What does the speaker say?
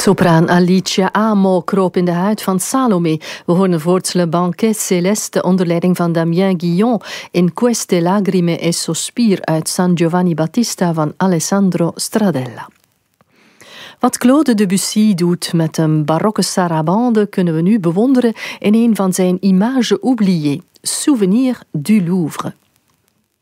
Sopraan Alicia Amo kroop in de huid van Salome. We horen voorts Le Banquet Céleste onder leiding van Damien Guillon in Queste lagrime e sospir uit San Giovanni Battista van Alessandro Stradella. Wat Claude Debussy doet met een barokke sarabande kunnen we nu bewonderen in een van zijn images oubliées, Souvenir du Louvre.